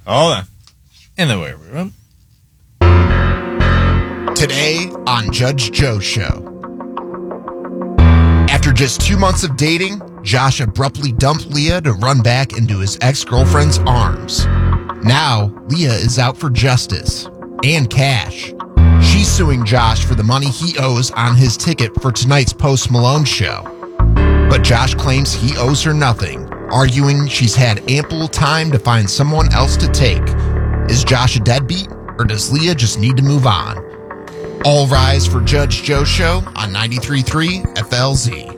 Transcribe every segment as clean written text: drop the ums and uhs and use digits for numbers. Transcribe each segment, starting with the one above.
Hold on. In the waiver room. Today on Judge Joe Show. After just 2 months of dating, Josh abruptly dumped Leah to run back into his ex-girlfriend's arms. Now, Leah is out for justice and cash. She's suing Josh for the money he owes on his ticket for tonight's Post Malone show. But Josh claims he owes her nothing, arguing she's had ample time to find someone else to take. Is Josh a deadbeat, or does Leah just need to move on? All rise for Judge Joe Show on 93.3 FLZ.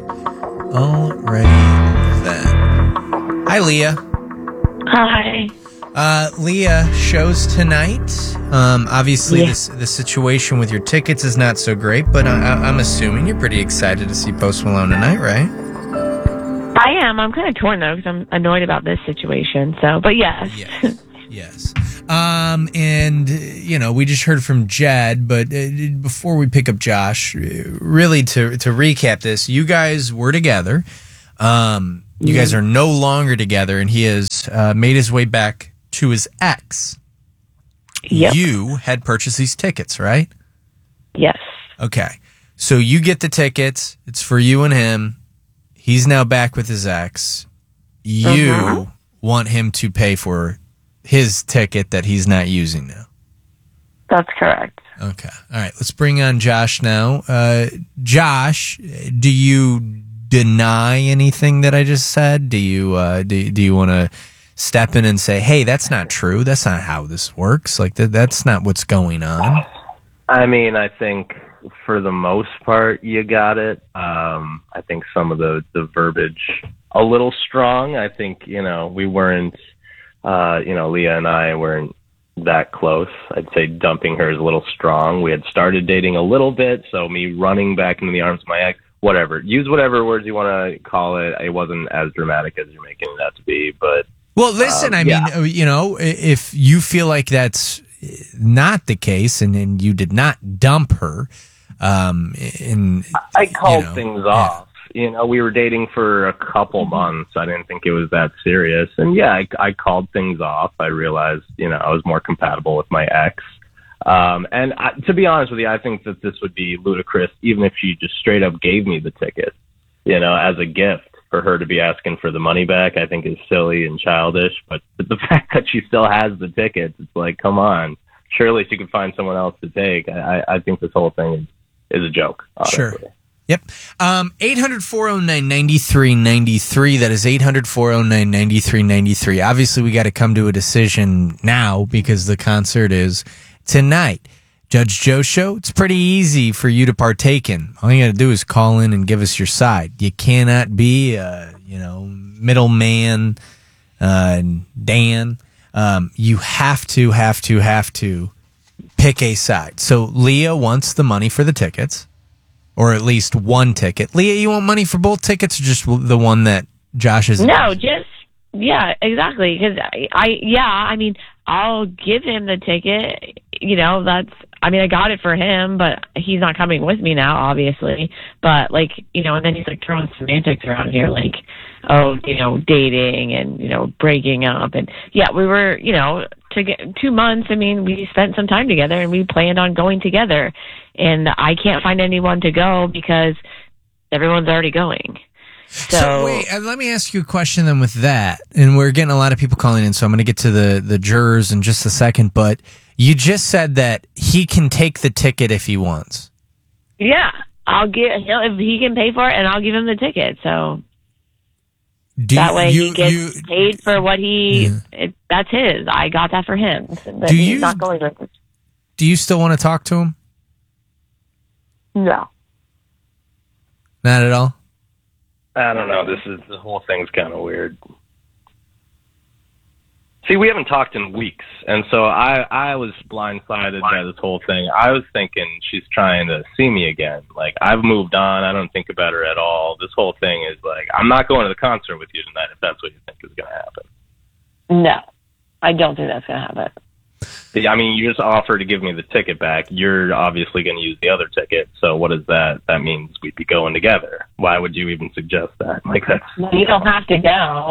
Alrighty then. Hi, Leah. Hi. Leah, shows tonight. Obviously, the situation with your tickets is not so great, but I'm assuming you're pretty excited to see Post Malone tonight, right? I am. I'm kind of torn, though, because I'm annoyed about this situation. So, but yes. Yes. And, we just heard from Jed, but before we pick up Josh, really to recap this, you guys were together. You guys are no longer together, and he has made his way back to his ex. Yep. You had purchased these tickets, right? Yes. Okay. So you get the tickets. It's for you and him. He's now back with his ex. You want him to pay for his ticket that he's not using now. That's correct. Okay. All right. Let's bring on Josh now. Josh, do you deny anything that I just said? Do you want to step in and say, hey, that's not true. That's not how this works. Like that's not what's going on. I mean, I think for the most part, you got it. I think some of the verbiage a little strong. I think, we weren't, Leah and I weren't that close. I'd say dumping her is a little strong. We had started dating a little bit, so me running back into the arms of my ex, whatever. Use whatever words you want to call it. It wasn't as dramatic as you're making it out to be, but... Well, listen, I mean, if you feel like that's not the case and you did not dump her... I called things off. We were dating for a couple months. I didn't think it was that serious. And I called things off. I realized, I was more compatible with my ex. To be honest with you, I think that this would be ludicrous, even if she just straight up gave me the ticket, as a gift. For her to be asking for the money back, I think is silly and childish. But the fact that she still has the tickets, it's like, come on. Surely she could find someone else to take. I think this whole thing is a joke, honestly. Sure. Yep. 800-409-9393. That is 800-409-9393. Obviously, we got to come to a decision now because the concert is tonight. Judge Joe Show, it's pretty easy for you to partake in. All you got to do is call in and give us your side. You cannot be, middleman, Dan. You have to pick a side. So Leah wants the money for the tickets, or at least one ticket. Leah, you want money for both tickets, or just the one that Josh is? No, exactly. Because I'll give him the ticket. I got it for him, but he's not coming with me now, obviously. But and then he's throwing semantics around here, dating and breaking up, and we were to get 2 months. I mean, we spent some time together, and we planned on going together. And I can't find anyone to go because everyone's already going. So wait, let me ask you a question then with that. And we're getting a lot of people calling in, so I'm going to get to the jurors in just a second. But you just said that he can take the ticket if he wants. Yeah, if he can pay for it, and I'll give him the ticket. So that way he gets paid for what that's his. I got that for him. But he's not going with it. Do you still want to talk to him? No. Not at all? I don't know. The whole thing's kind of weird. See, we haven't talked in weeks, and so I was blindsided by this whole thing. I was thinking she's trying to see me again. I've moved on. I don't think about her at all. This whole thing is I'm not going to the concert with you tonight if that's what you think is going to happen. No, I don't think that's going to happen. I mean, you just offered to give me the ticket back. You're obviously going to use the other ticket. So what is that? That means we'd be going together. Why would you even suggest that? You don't have to go.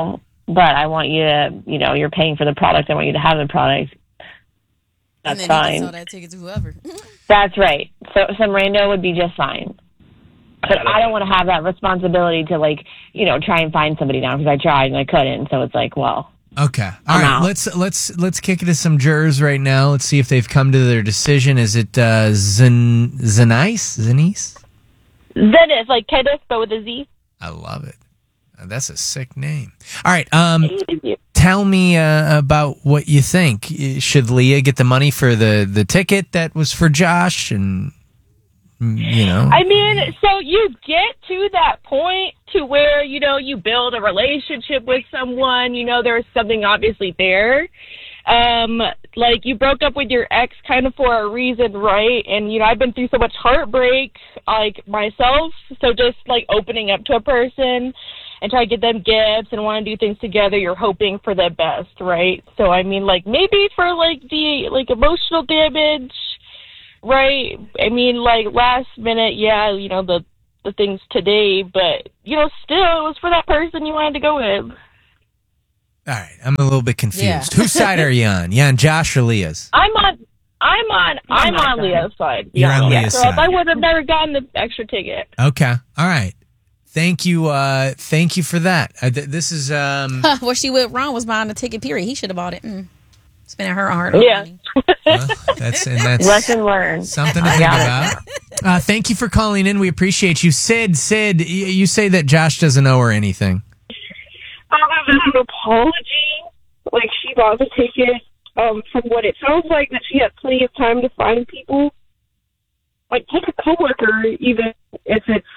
but I want you to, you're paying for the product. I want you to have the product. That's and then fine. You can sell that ticket to whoever. That's right. So some rando would be just fine. But I don't want to have that responsibility to try and find somebody now because I tried and I couldn't. So it's like, well. Okay. All right. Let's kick it to some jurors right now. Let's see if they've come to their decision. Is it Zenise? Zenith, like Kenneth, but with a Z. I love it. That's a sick name. All right. Tell me about what you think. Should Leah get the money for the ticket that was for Josh? And I mean, so you get to that point to where you build a relationship with someone. There's something obviously there. You broke up with your ex kind of for a reason, right? And I've been through so much heartbreak, myself. So just opening up to a person and try to get them gifts and want to do things together, you're hoping for the best, right? So I mean, maybe for the emotional damage, right? I mean, last minute, yeah, the things today, but still, it was for that person you wanted to go with. All right, I'm a little bit confused. Yeah. Whose side are you on? You on Josh or Leah's? I'm on Leah's side. You're on Leah's side. I would have never gotten the extra ticket. Okay, all right. Thank you for that. This is what she went wrong was buying the ticket. Period. He should have bought it. Spending her hard money. Well, that's lesson learned. Something to think about. Thank you for calling in. We appreciate you, Sid. You say that Josh doesn't owe her anything. Other than an apology, she bought the ticket. From what it sounds like, that she had plenty of time to find people. Take a coworker, even if it's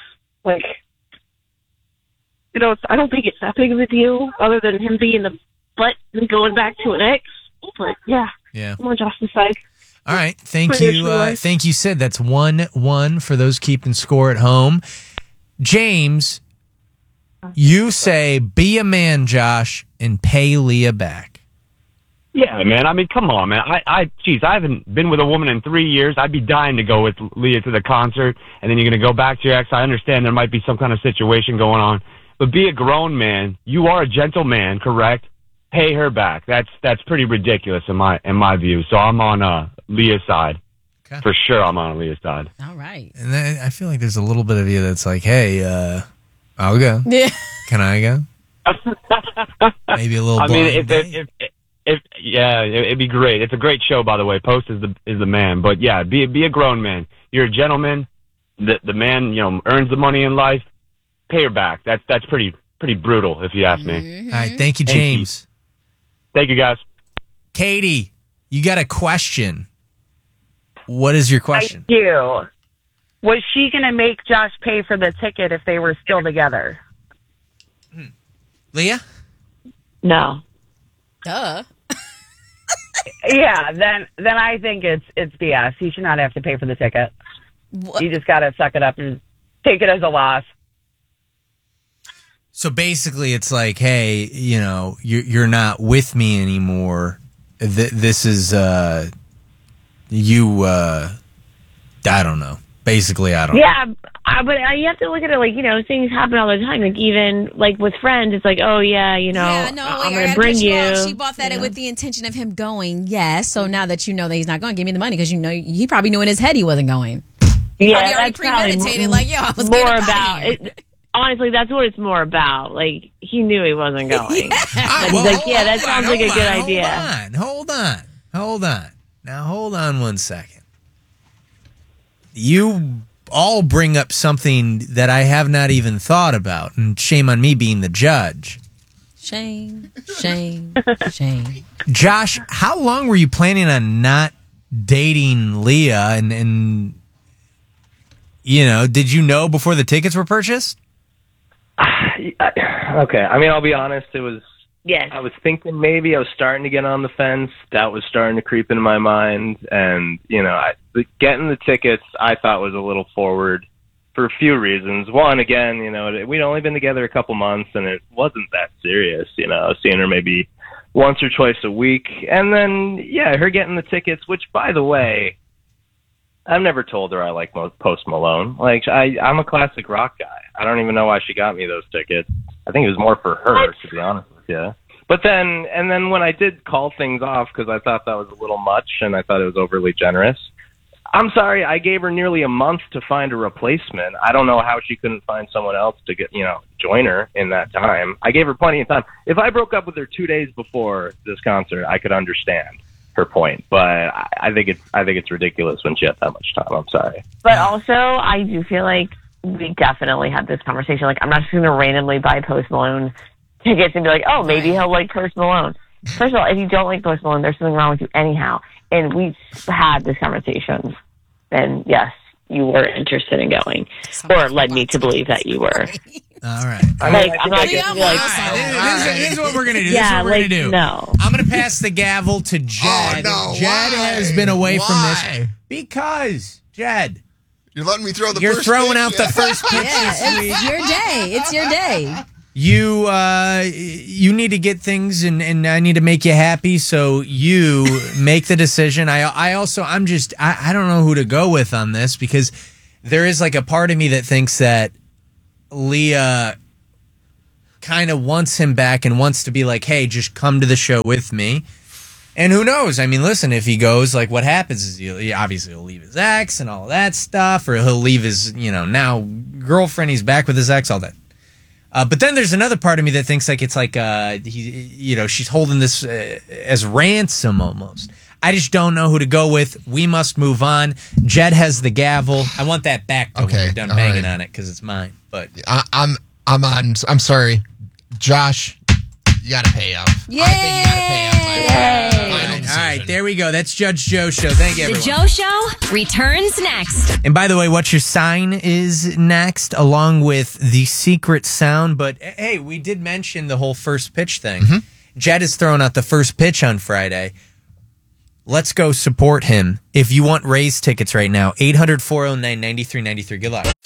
I don't think it's that big of a deal, other than him being the butt and going back to an ex. But yeah, I'm on Josh's side. All right, thank you, Sid. That's 1-1 for those keeping score at home. James, you say be a man, Josh, and pay Leah back. Yeah, man. I mean, come on, man. I haven't been with a woman in 3 years. I'd be dying to go with Leah to the concert, and then you're going to go back to your ex. I understand there might be some kind of situation going on, but be a grown man. You are a gentleman, correct? Pay her back. That's pretty ridiculous in my view. So I'm on Leah's side. Okay. For sure, I'm on Leah's side. All right. And then I feel like there's a little bit of you that's like, hey, I'll go. Yeah. Can I go? Maybe a little. I mean, it'd be great. It's a great show, by the way. Post is the man, but yeah, be a grown man. You're a gentleman. The man, earns the money in life. Pay her back. That's pretty brutal, if you ask me. Mm-hmm. All right, thank you, James. Thank you, guys. Katie, you got a question. What is your question? I do. Was she going to make Josh pay for the ticket if they were still together? Leah? No. Duh. Yeah, then I think it's BS. He should not have to pay for the ticket. What? You just got to suck it up and take it as a loss. So basically, it's like, hey, you're not with me anymore. This is you. I don't know. Basically, I don't know. Yeah, but you have to look at it things happen all the time. Even with friends, it's like, oh yeah, I'm going to bring you. She bought that with the intention of him going. Yes. So now that you know that he's not going, give me the money because he probably knew in his head he wasn't going. Yeah, that's premeditated. I was more about it. Honestly, that's what it's more about. He knew he wasn't going. That sounds like a good idea. Hold on. Now, hold on 1 second. You all bring up something that I have not even thought about, and shame on me being the judge. Shame. Josh, how long were you planning on not dating Leah? And did you know before the tickets were purchased? Okay. I mean, I'll be honest. It was. Yes. I was thinking maybe I was starting to get on the fence. That was starting to creep into my mind, and getting the tickets I thought was a little forward for a few reasons. One, again, we'd only been together a couple months, and it wasn't that serious. I was seeing her maybe once or twice a week, and then her getting the tickets. Which, by the way, I've never told her I like Post Malone. I'm a classic rock guy. I don't even know why she got me those tickets. I think it was more for her, to be honest with you. But then when I did call things off because I thought that was a little much and I thought it was overly generous, I'm sorry, I gave her nearly a month to find a replacement. I don't know how she couldn't find someone else to join her in that time. I gave her plenty of time. If I broke up with her 2 days before this concert, I could understand her point. But I think it's ridiculous when she had that much time. I'm sorry. But also, I do feel like we definitely had this conversation. Like, I'm not just going to randomly buy Post Malone tickets and be like, oh, maybe he'll like Post Malone. First of all, if you don't like Post Malone, there's something wrong with you anyhow. And we had this conversation. And yes, you were interested in going, or led me to believe that you were. All right. Like, I'm not going to be like, this is what we're going to do. This is what we're going to do. No. I'm going to pass the gavel to Jed. Oh, no. Jed has been away from this. Because, Jed. You're letting me throw the You're first throwing pitch? out the first pitch Yeah, this week. it's your day. It's your day. You need to get things, and I need to make you happy. So you make the decision. I don't know who to go with on this, because there is like a part of me that thinks that Leah kind of wants him back and wants to be like, hey, just come to the show with me. And who knows? I mean, listen, if he goes, like, what happens is he'll leave his ex and all that stuff, or he'll leave his, now girlfriend. He's back with his ex, all that. But then there's another part of me that thinks like it's like she's holding this as ransom almost. I just don't know who to go with. We must move on. Jed has the gavel. I want that back when we're done banging on it, because it's mine. But I'm sorry, Josh. You got to pay up. Yay! I think you got to pay up. All right, there we go. That's Judge Joe Show. Thank you, everyone. The Joe Show returns next. And by the way, What's Your Sign is next, along with the secret sound. But hey, we did mention the whole first pitch thing. Mm-hmm. Jed is throwing out the first pitch on Friday. Let's go support him. If you want Rays tickets right now, 800-409-9393. Good luck.